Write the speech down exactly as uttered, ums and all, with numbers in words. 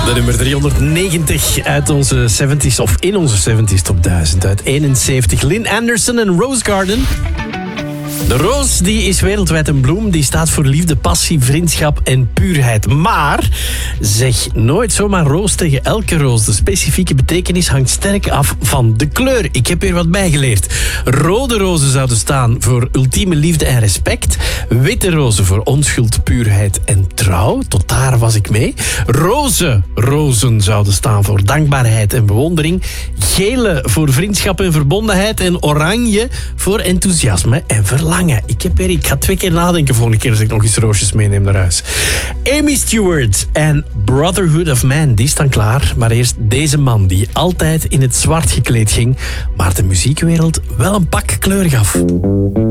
De nummer driehonderdnegentig uit onze zeventig's, of in onze zeventig's top duizend uit eenenzeventig. Lynn Anderson en Rose Garden. De roos die is wereldwijd een bloem. Die staat voor liefde, passie, vriendschap en puurheid. Maar zeg nooit zomaar roos tegen elke roos. De specifieke betekenis hangt sterk af van de kleur. Ik heb hier wat bijgeleerd. Rode rozen zouden staan voor ultieme liefde en respect. Witte rozen voor onschuld, puurheid en trouw. Tot daar was ik mee. Roze rozen zouden staan voor dankbaarheid en bewondering. Gele voor vriendschap en verbondenheid. En oranje voor enthousiasme en verlangen. Ik, heb weer, ik ga twee keer nadenken volgende keer als ik nog eens roosjes meeneem naar huis. Amy Stewart en Brotherhood of Man, die staan klaar. Maar eerst deze man die altijd in het zwart gekleed ging, maar de muziekwereld wel een pak kleur gaf.